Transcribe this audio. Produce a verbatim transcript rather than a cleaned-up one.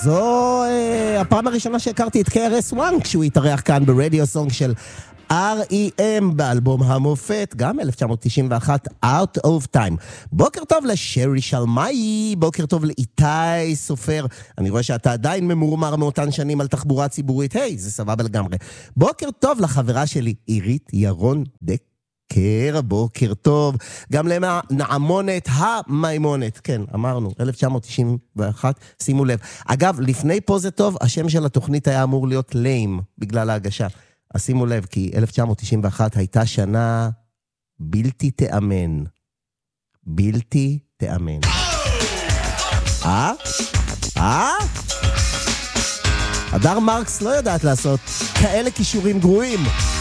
זו אה, הפעם הראשונה שהכרתי את קי אר אס וואן כשהוא התארח כאן ברדיו סונג של אר אי אם באלבום המופת, גם אלף תשע מאות תשעים ואחת, Out of Time. בוקר טוב לשרי שלמאי, בוקר טוב לאיתי סופר. אני רואה שאתה עדיין ממורמר מאותן שנים על תחבורה ציבורית, היי, זה סבבה לגמרי. בוקר טוב לחברה שלי, עירית ירון דק. קר, בוקר טוב, גם לנעמונת המימונת, כן, אמרנו, אלף תשע מאות תשעים ואחת, שימו לב. אגב, לפני פה זה טוב, השם של התוכנית היה אמור להיות ליים, בגלל ההגשה. אז שימו לב, כי אלף תשע מאות תשעים ואחת הייתה שנה בלתי תאמן. בלתי תאמן. אה? אה? הדר מרקס לא יודעת לעשות כאלה קישורים גרועים.